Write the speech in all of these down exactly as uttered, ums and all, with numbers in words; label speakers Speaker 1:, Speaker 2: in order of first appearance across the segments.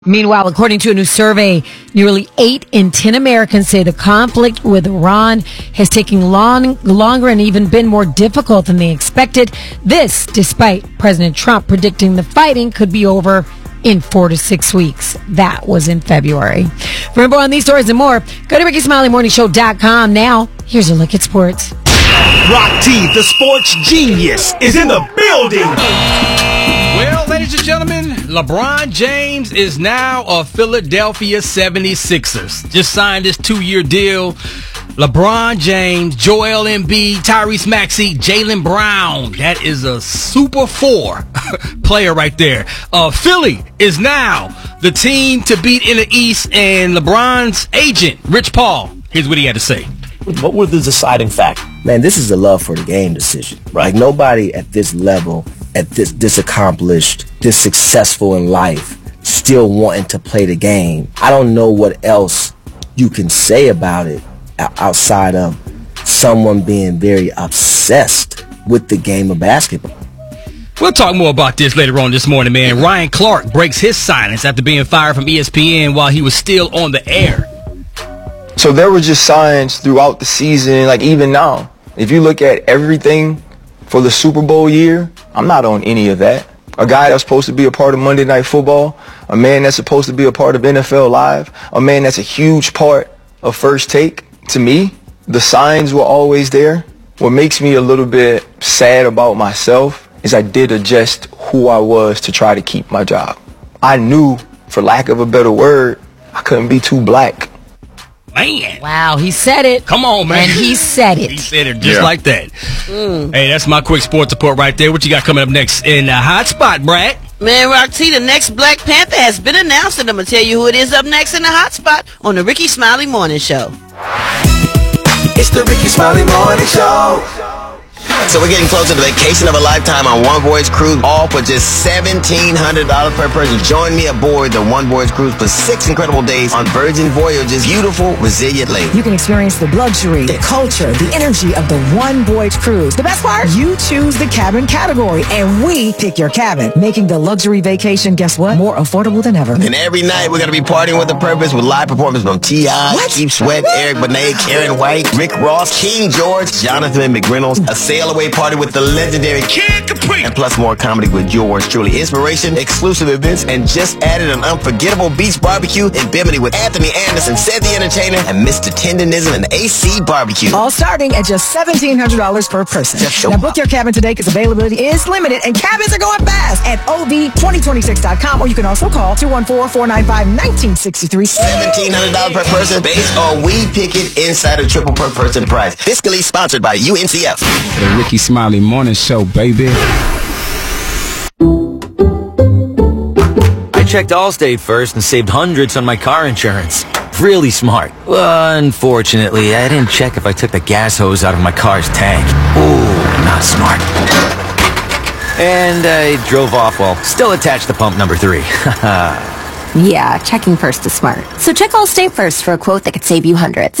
Speaker 1: Meanwhile, according to a new survey, nearly eight in ten Americans say the conflict with Iran has taken long, longer and even been more difficult than they expected. This, despite President Trump predicting the fighting could be over in four to six weeks. That was in February. For info on these stories and more, go to Ricky Smiley Morning Show dot com. Now, here's a look at sports.
Speaker 2: Rock T, the sports genius, is in the building.
Speaker 3: Well, ladies and gentlemen, LeBron James is now a Philadelphia seventy-sixers. Just signed this two-year deal. LeBron James, Joel Embiid, Tyrese Maxey, Jaylen Brown. That is a super four player right there. Uh, Philly is now the team to beat in the East, and LeBron's agent, Rich Paul, here's what he had to say.
Speaker 4: What was the deciding factor? Man, this is a love for the game decision. Right? Like nobody at this level, at this this accomplished, this successful in life, still wanting to play the game. I don't know what else you can say about it outside of someone being very obsessed with the game of basketball.
Speaker 3: We'll talk more about this later on this morning, man. Ryan Clark breaks his silence after being fired from E S P N while he was still on the air.
Speaker 5: So there were just signs throughout the season, like even now. If you look at everything for the Super Bowl year, I'm not on any of that. A guy that's supposed to be a part of Monday Night Football, a man that's supposed to be a part of N F L Live, a man that's a huge part of First Take. To me, the signs were always there. What makes me a little bit sad about myself is I did adjust who I was to try to keep my job. I knew, for lack of a better word, I couldn't be too black.
Speaker 3: Man.
Speaker 1: Wow, he said it.
Speaker 3: Come on, man.
Speaker 1: And he said it.
Speaker 3: He said it just
Speaker 5: Yeah.
Speaker 3: like that.
Speaker 1: Mm.
Speaker 3: Hey, that's my quick sports report right there. What you got coming up next in the hot spot, Brad?
Speaker 6: Man, Rock T, the next Black Panther has been announced, and I'm going to tell you who it is up next in the hot spot on the Ricky Smiley Morning Show.
Speaker 2: It's the Ricky Smiley Morning Show.
Speaker 7: So we're getting closer to the vacation of a lifetime on One Voyage Cruise, all for just seventeen hundred dollars per person. Join me aboard the One Voyage Cruise for six incredible days on Virgin Voyage's beautiful, resilient lake.
Speaker 8: You can experience the luxury, the culture, the energy of the One Voyage Cruise. The best part? You choose the cabin category, and we pick your cabin, making the luxury vacation, guess what? More affordable than ever.
Speaker 7: And every night we're going to be partying with a purpose with live performances from T I, Keith Sweat, Eric Benet, Karen White, Rick Ross, King George, Jonathan McReynolds, a sail away party with the legendary Kid Capri, and plus more comedy with yours truly. Inspiration, exclusive events, and just added an unforgettable beach barbecue in Bimini with Anthony Anderson, Ced the Entertainer, and Mister Tendonism and A C Barbecue.
Speaker 8: All starting at just seventeen hundred dollars per person.
Speaker 7: Just show
Speaker 8: now
Speaker 7: up.
Speaker 8: book your cabin today because availability is limited and cabins are going fast at O V twenty twenty-six dot com, or you can also call two one four, four nine five, one nine six three.
Speaker 7: seventeen hundred dollars per person based on We Pick It Insider Triple per person price. Fiscally sponsored by U N C F.
Speaker 9: The Ricky Smiley Morning Show, baby.
Speaker 10: I checked Allstate first and saved hundreds on my car insurance. Really smart. Well, unfortunately, I didn't check if I took the gas hose out of my car's tank. Ooh, not smart. And I drove off while still attached to pump number three.
Speaker 11: Yeah, checking first is smart. So check Allstate first for a quote that could save you hundreds.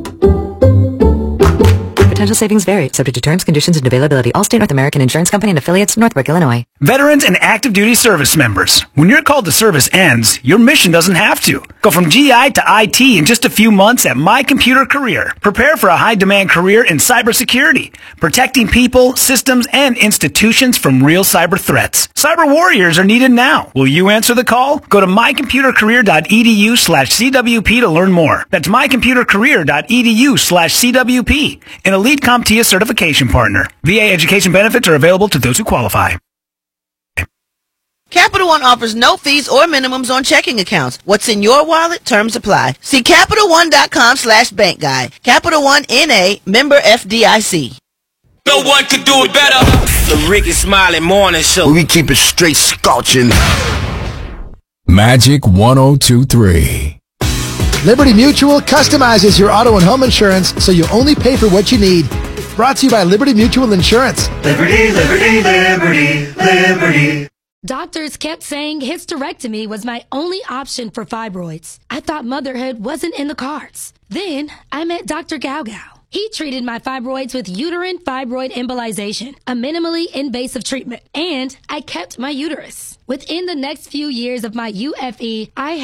Speaker 8: Potential savings vary, subject to terms, conditions, and availability. Allstate North American Insurance Company and affiliates, Northbrook, Illinois.
Speaker 12: Veterans and active duty service members. When your call to service ends, your mission doesn't have to. Go from G I to I T in just a few months at My Computer Career. Prepare for a high-demand career in cybersecurity, protecting people, systems, and institutions from real cyber threats. Cyber warriors are needed now. Will you answer the call? Go to mycomputercareer.edu slash CWP to learn more. That's mycomputercareer.edu slash CWP. An Elite CompTIA certification partner. V A education benefits are available to those who qualify.
Speaker 6: Capital One offers no fees or minimums on checking accounts. What's in your wallet? Terms apply. See Capital One dot com slash bank guide. Capital One N A, member F D I C.
Speaker 2: No one could do it better. The Ricky Smiley Morning Show.
Speaker 7: We keep it straight scorching.
Speaker 13: Magic one oh two three.
Speaker 14: Liberty Mutual customizes your auto and home insurance so you only pay for what you need. Brought to you by Liberty Mutual Insurance.
Speaker 2: Liberty, liberty, liberty, liberty.
Speaker 15: Doctors kept saying hysterectomy was my only option for fibroids. I thought motherhood wasn't in the cards. Then I met Doctor Gao Gao. He treated my fibroids with uterine fibroid embolization, a minimally invasive treatment, and I kept my uterus. Within the next few years of my U F E, I